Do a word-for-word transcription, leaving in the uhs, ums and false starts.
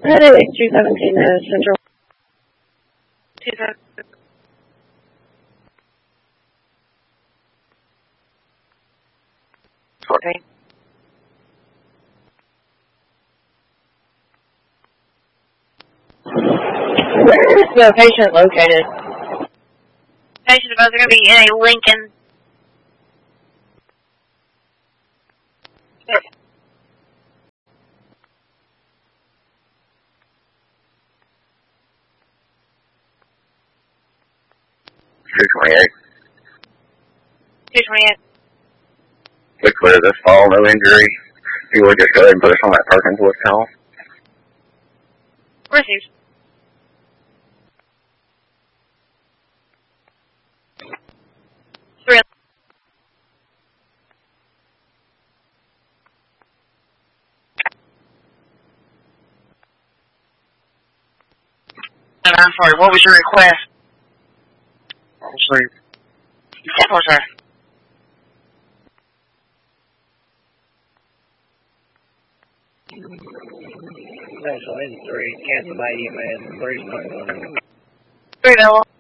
That is two seventeen uh, Central. two seventeen. fourteen. Where is the patient located? Patient is going to be in a Lincoln. Okay. two twenty-eight. two twenty-eight. Quick clear this fall, no injury. You would just go ahead and put us on that Perkins Wood call. Received. Three. And I'm sorry, what was your request? I'm sorry. Yes, sir. No, so in three, cancel by email, three, Three, Bella.